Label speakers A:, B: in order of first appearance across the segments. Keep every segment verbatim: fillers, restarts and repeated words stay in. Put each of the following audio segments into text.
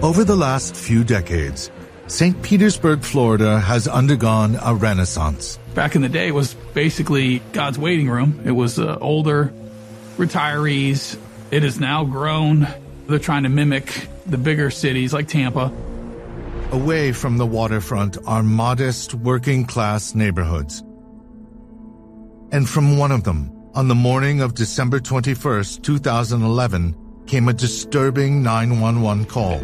A: Over the last few decades, Saint Petersburg, Florida has undergone a renaissance.
B: Back in the day, it was basically God's waiting room. It was uh, older retirees. It has now grown. They're trying to mimic the bigger cities like Tampa.
A: Away from the waterfront are modest working-class neighborhoods. And from one of them, on the morning of December twenty-first, two thousand eleven, came a disturbing nine one one call.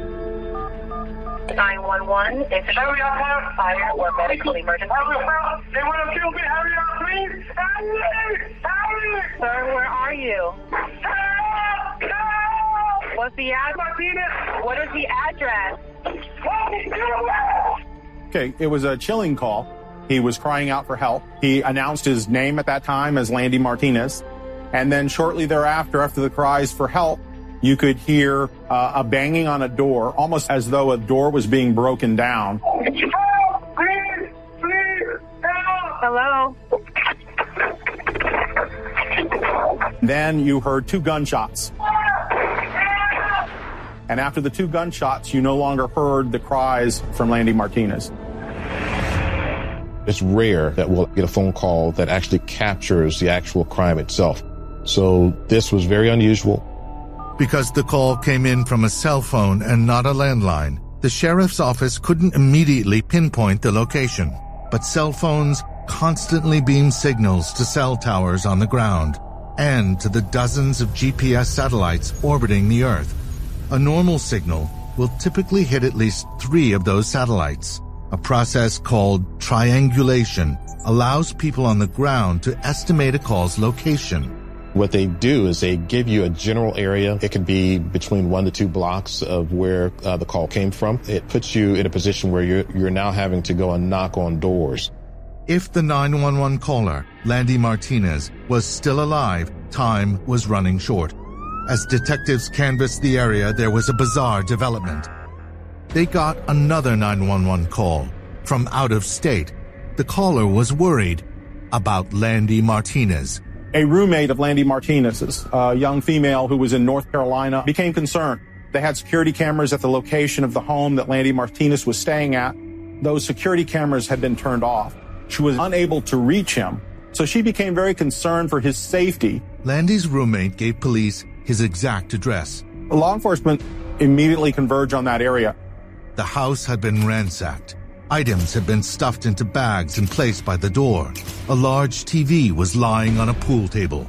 C: nine one one, if it's a fire or medical emergency.
D: They want to kill me. Hurry up, please. Hurry! Hurry!
C: Sir, where are you?
D: Help! Help!
C: What's the address? What is the address?
E: Okay, it was a chilling call. He was crying out for help. He announced his name at that time as Landy Martinez. And then shortly thereafter, after the cries for help, you could hear uh, a banging on a door, almost as though a door was being broken down.
D: Help! Please! Please! Help!
C: Hello?
E: Then you heard two gunshots. And after the two gunshots, you no longer heard the cries from Landy Martinez.
F: It's rare that we'll get a phone call that actually captures the actual crime itself. So this was very unusual.
A: Because the call came in from a cell phone and not a landline, the sheriff's office couldn't immediately pinpoint the location. But cell phones constantly beam signals to cell towers on the ground and to the dozens of G P S satellites orbiting the Earth. A normal signal will typically hit at least three of those satellites. A process called triangulation allows people on the ground to estimate a call's location.
F: What they do is they give you a general area. It can be between one to two blocks of where uh, the call came from. It puts you in a position where you're, you're now having to go and knock on doors.
A: If the nine one one caller, Landy Martinez, was still alive, time was running short. As detectives canvassed the area, there was a bizarre development. They got another nine one one call from out of state. The caller was worried about Landy Martinez.
E: A roommate of Landy Martinez's, a young female who was in North Carolina, became concerned. They had security cameras at the location of the home that Landy Martinez was staying at. Those security cameras had been turned off. She was unable to reach him, so she became very concerned for his safety.
A: Landy's roommate gave police his exact address.
E: Law enforcement immediately converged on that area.
A: The house had been ransacked. Items had been stuffed into bags and placed by the door. A large T V was lying on a pool table.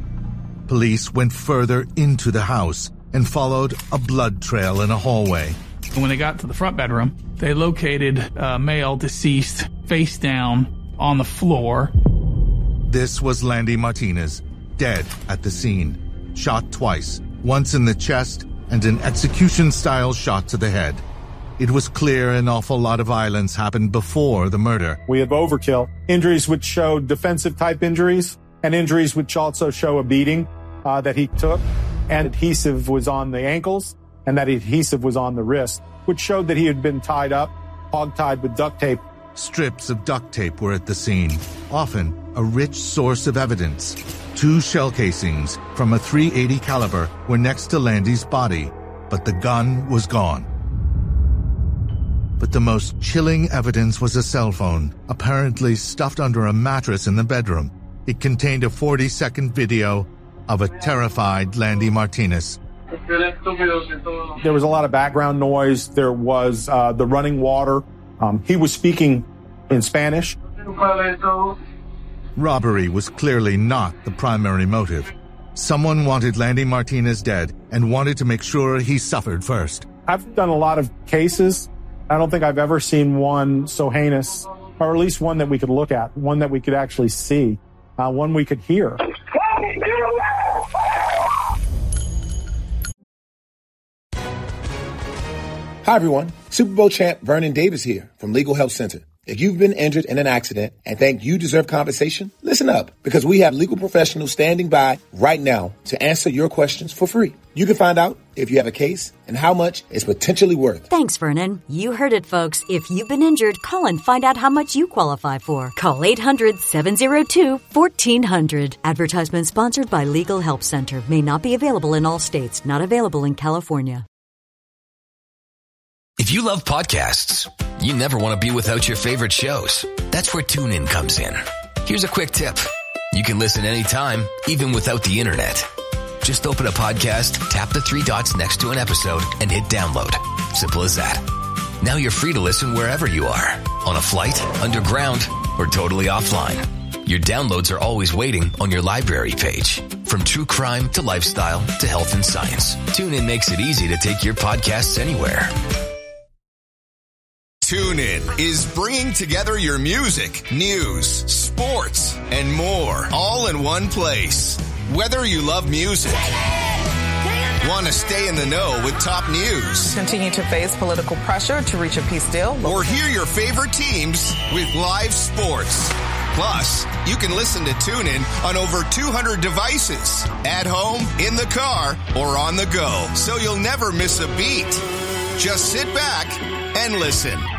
A: Police went further into the house and followed a blood trail in a hallway.
B: When they got to the front bedroom, they located a male deceased face down on the floor.
A: This was Landy Martinez, dead at the scene. Shot twice, once in the chest and an execution-style shot to the head. It was clear an awful lot of violence happened before the murder.
E: We have overkill, injuries which show defensive-type injuries, and injuries which also show a beating uh, that he took. And adhesive was on the ankles, and that adhesive was on the wrist, which showed that he had been tied up, hog-tied with duct tape.
A: Strips of duct tape were at the scene, often a rich source of evidence. Two shell casings from a three eighty caliber were next to Landy's body, but the gun was gone. But the most chilling evidence was a cell phone, apparently stuffed under a mattress in the bedroom. It contained a forty-second video of a terrified Landy Martinez.
E: There was a lot of background noise. There was uh, the running water. Um, he was speaking in Spanish.
A: Robbery was clearly not the primary motive. Someone wanted Landy Martinez dead and wanted to make sure he suffered first.
E: I've done a lot of cases. I don't think I've ever seen one so heinous, or at least one that we could look at, one that we could actually see, uh, one we could hear.
G: Hi, everyone. Super Bowl champ Vernon Davis here from Legal Help Center. If you've been injured in an accident and think you deserve compensation, listen up, because we have legal professionals standing by right now to answer your questions for free. You can find out if you have a case and how much it's potentially worth.
H: Thanks, Vernon. You heard it, folks. If you've been injured, call and find out how much you qualify for. Call eight hundred, seven oh two, one four zero zero. Advertisement sponsored by Legal Help Center. May not be available in all states. Not available in California.
I: If you love podcasts, you never want to be without your favorite shows. That's where TuneIn comes in. Here's a quick tip. You can listen anytime, even without the internet. Just open a podcast, tap the three dots next to an episode, and hit download. Simple as that. Now you're free to listen wherever you are. On a flight, underground, or totally offline. Your downloads are always waiting on your library page. From true crime to lifestyle to health and science, TuneIn makes it easy to take your podcasts anywhere.
J: TuneIn is bringing together your music, news, sports, and more, all in one place. Whether you love music, want to stay in the know with top news,
K: continue to face political pressure to reach a peace deal,
J: or hear your favorite teams with live sports. Plus, you can listen to TuneIn on over two hundred devices, at home, in the car, or on the go, so you'll never miss a beat. Just sit back and listen.